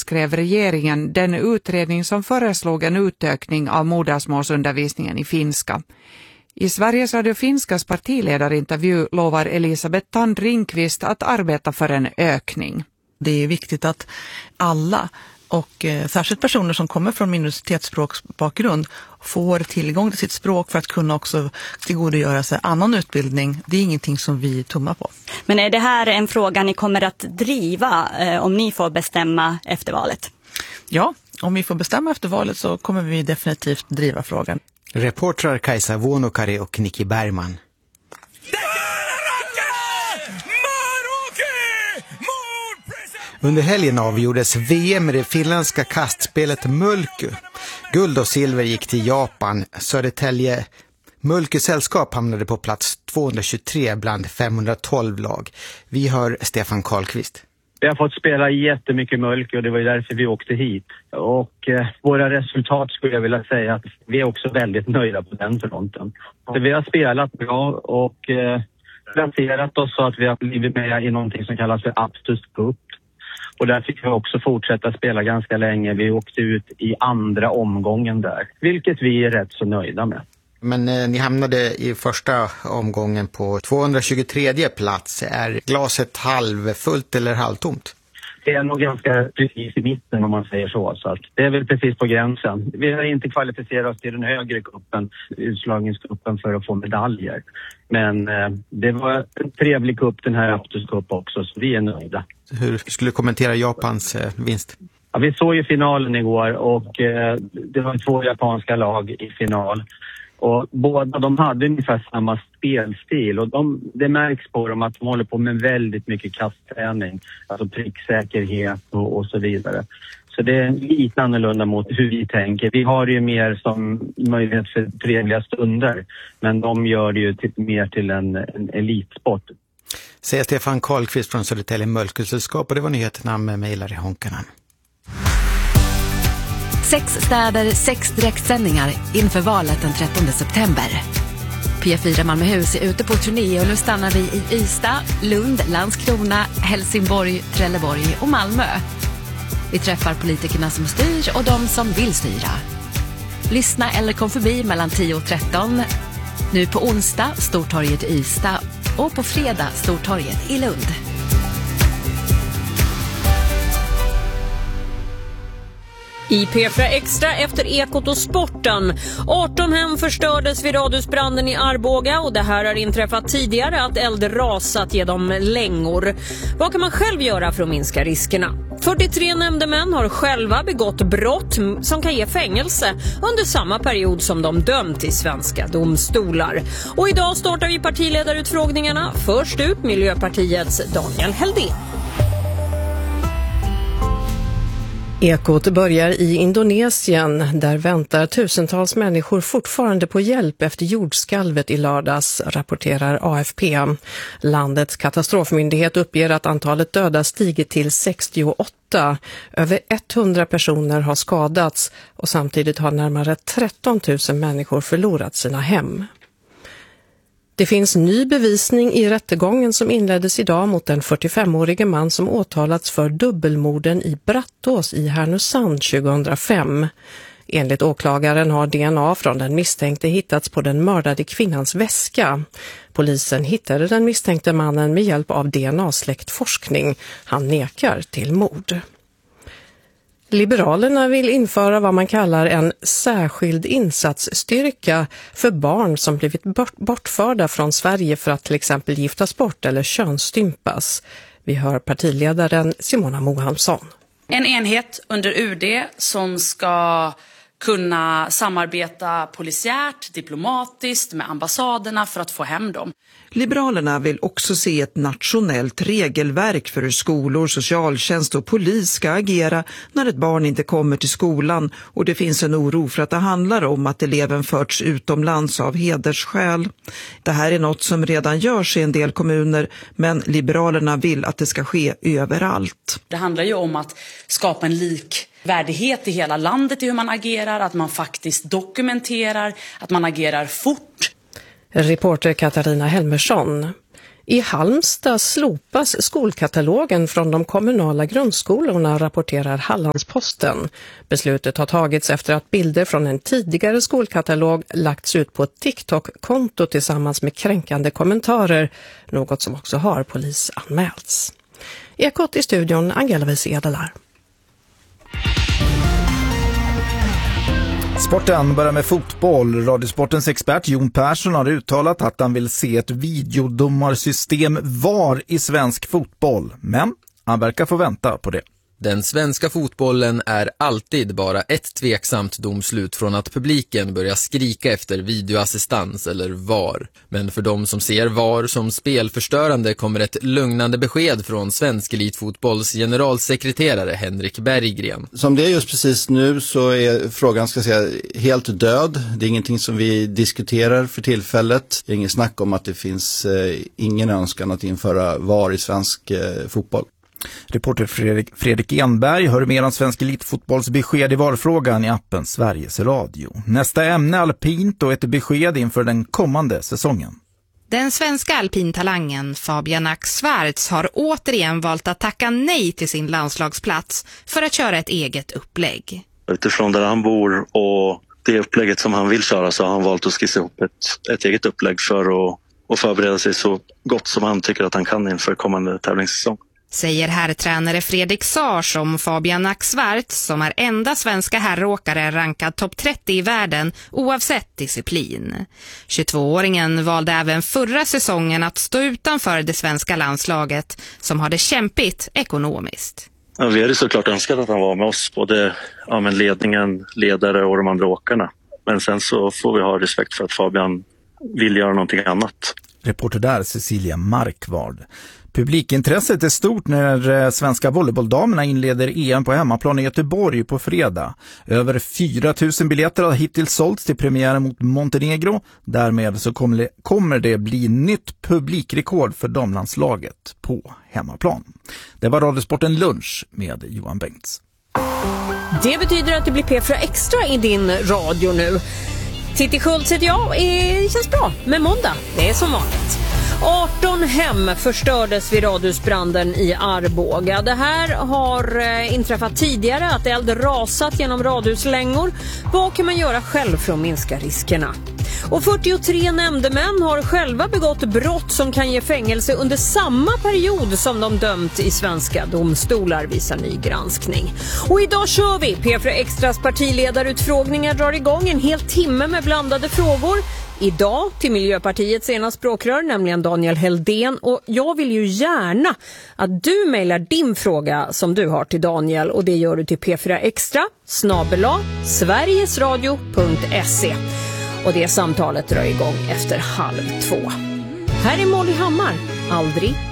tillskrev regeringen den utredning som föreslog en utökning av modersmålsundervisningen i finska. I Sveriges Radio Finskas partiledarintervju lovar Elisabeth Tand Ringqvist att arbeta för en ökning. Det är viktigt att alla och särskilt personer som kommer från minoritetsspråksbakgrund får tillgång till sitt språk för att kunna också tillgodogöra sig annan utbildning. Det är ingenting som vi tummar på. Men är det här en fråga ni kommer att driva om ni får bestämma efter valet? Ja, om vi får bestämma efter valet så kommer vi definitivt driva frågan. Reportrar Kajsa Vuonokari och Nikki Bergman. Under helgen avgjordes VM i det finländska kastspelet Mulky. Guld och silver gick till Japan. Södertälje Mulky-sällskap hamnade på plats 223 bland 512 lag. Vi hör Stefan Karlqvist. Vi har fått spela jättemycket Mulky och det var ju därför vi åkte hit. Och våra resultat skulle jag vilja säga att vi är också väldigt nöjda på den fronten. Så vi har spelat bra och placerat oss så att vi har blivit med i någonting som kallas för Aptus Cup. Och där fick vi också fortsätta spela ganska länge. Vi åkte ut i andra omgången där, vilket vi är rätt så nöjda med. Men ni hamnade i första omgången på 223 plats. Är glaset halvfullt eller halvtomt? Det är nog ganska precis i mitten om man säger så. Så att det är väl precis på gränsen. Vi har inte kvalificerat oss till den högre kuppen, utslagningskuppen, för att få medaljer. Men det var en trevlig kupp, den här Aptus Cup också, så vi är nöjda. Hur skulle du kommentera Japans vinst? Ja, vi såg ju finalen igår och det var 2 japanska lag i final. Och båda de hade ungefär samma spelstil och det märks på dem att de håller på med väldigt mycket kastträning, alltså pricksäkerhet och så vidare. Så det är lite annorlunda mot hur vi tänker. Vi har ju mer som möjlighet för trevliga stunder, men de gör det ju mer till en elitsport. Säger Stefan Karlqvist från Södertälje Mulky-sällskap och det var nyheterna med mig, Larry Honkanen. 6 städer, 6 direktsändningar inför valet den 13 september. P4 Malmöhus är ute på turné och nu stannar vi i Ystad, Lund, Landskrona, Helsingborg, Trelleborg och Malmö. Vi träffar politikerna som styr och de som vill styra. Lyssna eller kom förbi mellan 10 och 13. Nu på onsdag, Stortorget i Ystad och på fredag, Stortorget i Lund. I P4 Extra efter Ekot och sporten. 18 hem förstördes vid radhusbranden i Arboga och det här har inträffat tidigare att eld rasat genom längor. Vad kan man själv göra för att minska riskerna? 43 nämndemän har själva begått brott som kan ge fängelse under samma period som de dömt i svenska domstolar. Och idag startar vi partiledarutfrågningarna. Först ut Miljöpartiets Daniel Heldén. Ekot börjar i Indonesien. Där väntar tusentals människor fortfarande på hjälp efter jordskalvet i lördags, rapporterar AFP. Landets katastrofmyndighet uppger att antalet döda stigit till 68. Över 100 personer har skadats och samtidigt har närmare 13 000 människor förlorat sina hem. Det finns ny bevisning i rättegången som inleddes idag mot en 45-årige man som åtalats för dubbelmorden i Brattås i Härnösand 2005. Enligt åklagaren har DNA från den misstänkte hittats på den mördade kvinnans väska. Polisen hittade den misstänkte mannen med hjälp av DNA-släktforskning. Han nekar till mord. Liberalerna vill införa vad man kallar en särskild insatsstyrka för barn som blivit bortförda från Sverige för att till exempel giftas bort eller könsstympas. Vi hör partiledaren Simona Mohamsson. En enhet under UD som ska kunna samarbeta polisiärt, diplomatiskt med ambassaderna för att få hem dem. Liberalerna vill också se ett nationellt regelverk för hur skolor, socialtjänst och polis ska agera när ett barn inte kommer till skolan och det finns en oro för att det handlar om att eleven förts utomlands av hedersskäl. Det här är något som redan görs i en del kommuner, men Liberalerna vill att det ska ske överallt. Det handlar ju om att skapa en likvärdighet i hela landet i hur man agerar, att man faktiskt dokumenterar, att man agerar fort. Reporter Katarina Helmersson. I Halmstad slopas skolkatalogen från de kommunala grundskolorna, rapporterar Hallandsposten. Beslutet har tagits efter att bilder från en tidigare skolkatalog lagts ut på ett TikTok-konto tillsammans med kränkande kommentarer, något som också har polisanmälts. Ekot i studion, Angela Wies-Edelar. Sporten börjar med fotboll. Radiosportens expert Jon Persson har uttalat att han vill se ett videodomarsystem VAR i svensk fotboll. Men han verkar få vänta på det. Den svenska fotbollen är alltid bara ett tveksamt domslut från att publiken börjar skrika efter videoassistans eller VAR. Men för de som ser VAR som spelförstörande kommer ett lugnande besked från svensk elitfotbolls generalsekreterare Henrik Berggren. Som det är just precis nu så är frågan, ska jag säga, helt död. Det är ingenting som vi diskuterar för tillfället. Det är ingen snack om att det finns ingen önskan att införa VAR i svensk fotboll. Reporter Fredrik Enberg hör mer om svensk elitfotbolls besked i VAR-frågan i appen Sveriges Radio. Nästa ämne alpint och ett besked inför den kommande säsongen. Den svenska alpintalangen Fabian Ack-Schwarz har återigen valt att tacka nej till sin landslagsplats för att köra ett eget upplägg. Utifrån där han bor och det upplägget som han vill köra så har han valt att skissa ihop ett eget upplägg för att förbereda sig så gott som han tycker att han kan inför kommande tävlingssäsong. Säger herrtränare Fredrik Sars om Fabian Ack-Schwarz som är enda svenska herråkare rankad topp 30 i världen oavsett disciplin. 22-åringen valde även förra säsongen att stå utanför det svenska landslaget som har det kämpigt ekonomiskt. Ja, vi hade såklart önskat att han var med oss, både ledningen, ledare och de andra åkarna. Men sen så får vi ha respekt för att Fabian vill göra någonting annat. Reporter där Cecilia Markvard. Publikintresset är stort när svenska volleybolldamerna inleder EM på hemmaplan i Göteborg på fredag. Över 4 000 biljetter har hittills sålts till premiären mot Montenegro. Därmed så kommer det bli nytt publikrekord för damlandslaget på hemmaplan. Det var Radiosporten Lunch med Johan Bengts. Det betyder att det blir P4 Extra i din radio nu. Titti Schultz heter jag och känns bra med måndag. Det är som vanligt. 18 hem förstördes vid radhusbranden i Arboga. Det här har inträffat tidigare, att eld rasat genom radhuslängor. Vad kan man göra själv för att minska riskerna? Och 43 nämndemän har själva begått brott som kan ge fängelse under samma period som de dömt i svenska domstolar, visar ny granskning. Och idag kör vi! P4 Extras partiledarutfrågningar drar igång en hel timme med blandade frågor. Idag till Miljöpartiets ena språkrör, nämligen Daniel Heldén. Och jag vill ju gärna att du mejlar din fråga som du har till Daniel. Och det gör du till p4extra@sverigesradio.se. Och det samtalet drar igång efter 1:30. Här är Molly Hammar. Aldrig